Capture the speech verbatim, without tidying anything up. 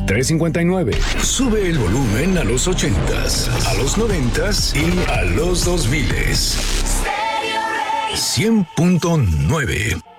tres cinco nueve. Sube el volumen a los ochentas, a los noventas y a los dos miles. cien punto nueve.